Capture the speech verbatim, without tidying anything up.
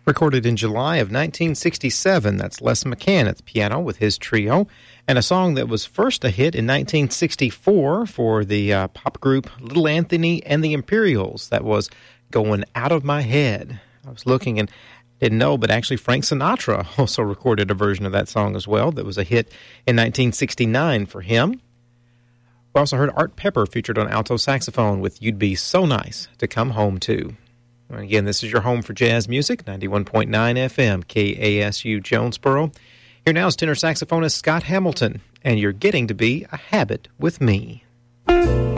Recorded in July of nineteen sixty-seven, that's Les McCann at the piano with his trio, and a song that was first a hit in nineteen sixty-four for the uh, pop group Little Anthony and the Imperials. That was Going Out of My Head. I was looking and didn't know, but actually Frank Sinatra also recorded a version of that song as well that was a hit in nineteen sixty-nine for him. We also heard Art Pepper featured on alto saxophone with You'd Be So Nice to Come Home To. And again, this is your home for jazz music, ninety-one point nine F M, K A S U Jonesboro. Here now is tenor saxophonist Scott Hamilton, and You're Getting to Be a Habit with Me.